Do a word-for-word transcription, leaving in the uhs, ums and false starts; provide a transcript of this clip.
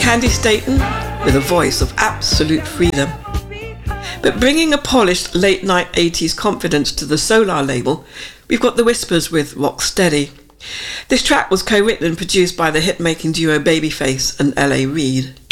Candy Staton with a voice of absolute freedom. But bringing a polished late-night eighties confidence to the Solar label, we've got The Whispers with Rock Steady. This track was co-written and produced by the hit-making duo Babyface and L A Reid.